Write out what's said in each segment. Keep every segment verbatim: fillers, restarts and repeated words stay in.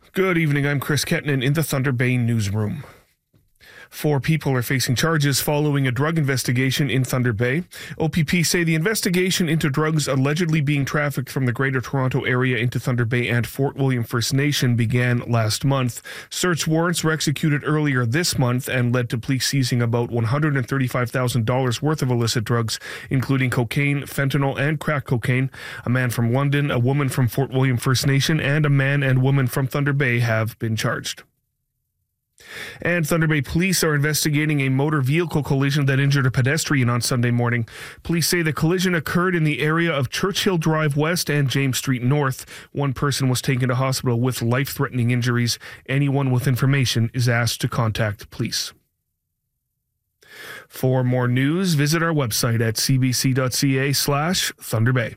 Good evening, I'm Chris Kettnan in the Thunder Bay newsroom. Four people are facing charges following a drug investigation in Thunder Bay. O P P say the investigation into drugs allegedly being trafficked from the Greater Toronto Area into Thunder Bay and Fort William First Nation began last month. Search warrants were executed earlier this month and led to police seizing about one hundred thirty-five thousand dollars worth of illicit drugs, including cocaine, fentanyl, and crack cocaine. A man from London, a woman from Fort William First Nation, and a man and woman from Thunder Bay have been charged. And Thunder Bay police are investigating a motor vehicle collision that injured a pedestrian on Sunday morning. Police say the collision occurred in the area of Churchill Drive West and James Street North. One person was taken to hospital with life-threatening injuries. Anyone with information is asked to contact police. For more news, visit our website at cbc.ca slash Thunder Bay.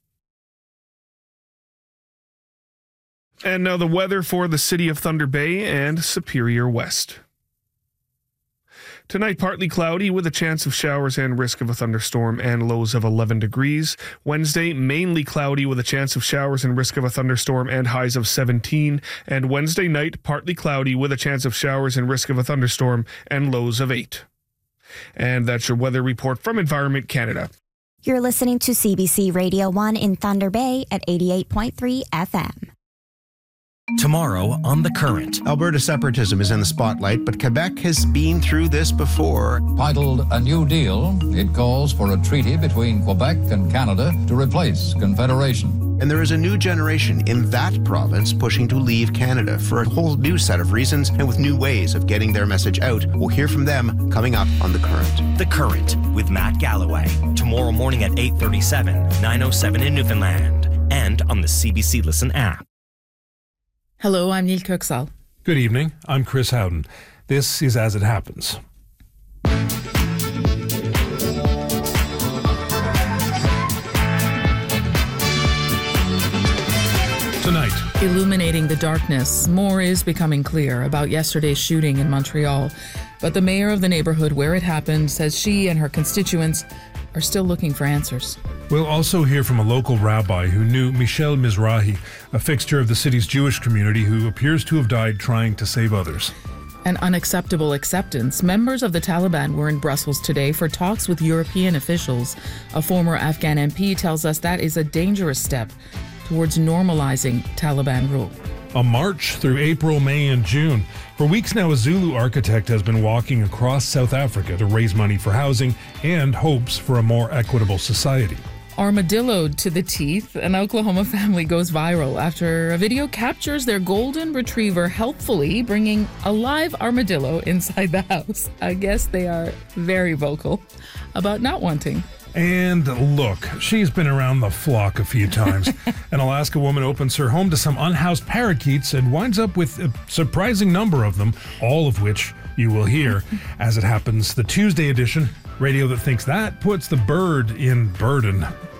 And now the weather for the city of Thunder Bay and Superior West. Tonight, partly cloudy with a chance of showers and risk of a thunderstorm and lows of eleven degrees. Wednesday, mainly cloudy with a chance of showers and risk of a thunderstorm and highs of seventeen. And Wednesday night, partly cloudy with a chance of showers and risk of a thunderstorm and lows of eight. And that's your weather report from Environment Canada. You're listening to C B C Radio one in Thunder Bay at eighty-eight point three F M. Tomorrow on The Current. Alberta separatism is in the spotlight, but Quebec has been through this before. Titled A New Deal, it calls for a treaty between Quebec and Canada to replace Confederation. And there is a new generation in that province pushing to leave Canada for a whole new set of reasons and with new ways of getting their message out. We'll hear from them coming up on The Current. The Current with Matt Galloway. Tomorrow morning at eight thirty-seven, nine oh seven in Newfoundland. And on the C B C Listen app. Hello, I'm Neil Kirksall. Good evening, I'm Chris Howden. This is As It Happens. Tonight. Illuminating the darkness, more is becoming clear about yesterday's shooting in Montreal. But the mayor of the neighborhood where it happened says she and her constituents are still looking for answers. We'll also hear from a local rabbi who knew Michel Mizrahi, a fixture of the city's Jewish community who appears to have died trying to save others. An unacceptable acceptance. Members of the Taliban were in Brussels today for talks with European officials. A former Afghan M P tells us that is a dangerous step towards normalizing Taliban rule. A march through April, May, and June. For weeks now, a Zulu architect has been walking across South Africa to raise money for housing and hopes for a more equitable society. Armadilloed to the teeth, an Oklahoma family goes viral after a video captures their golden retriever helpfully bringing a live armadillo inside the house. I guess they are very vocal about not wanting. And look, she's been around the flock a few times. An Alaska woman opens her home to some unhoused parakeets and winds up with a surprising number of them, all of which you will hear As It Happens, the Tuesday edition, radio that thinks that puts the bird in burden.